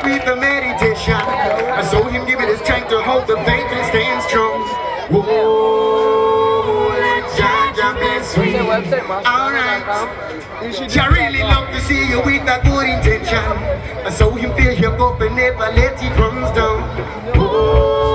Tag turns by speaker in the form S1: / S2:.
S1: it with the meditation. I saw him give it his strength to hold the faith and stand strong. Whoa, let Jah bless we. Alright. I really love to see you with a good intention. I saw him fill your cup and never let it run down. Whoa.